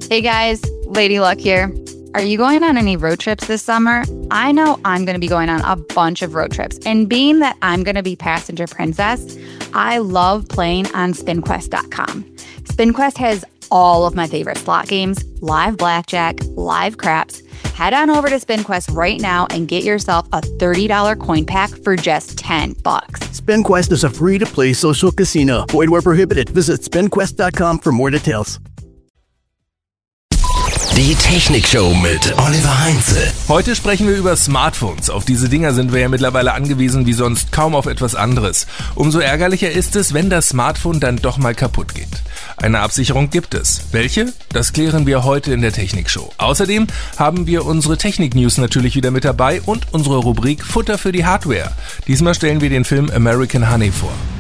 Hey guys, Lady Luck here. Are you going on any road trips this summer? I know I'm going to be going on a bunch of road trips. And being that I'm going to be passenger princess, I love playing on SpinQuest.com. SpinQuest has all of my favorite slot games, live blackjack, live craps. Head on over to SpinQuest right now and get yourself a $30 coin pack for just $10. SpinQuest is a free-to-play social casino. Void where prohibited. Visit SpinQuest.com for more details. Die Technik-Show mit Oliver Heinze. Heute sprechen wir über Smartphones. Auf diese Dinger sind wir ja mittlerweile angewiesen wie sonst kaum auf etwas anderes. Umso ärgerlicher ist es, wenn das Smartphone dann doch mal kaputt geht. Eine Absicherung gibt es. Welche? Das klären wir heute in der Technik-Show. Außerdem haben wir unsere Technik-News natürlich wieder mit dabei und unsere Rubrik Futter für die Hardware. Diesmal stellen wir den Film American Honey vor.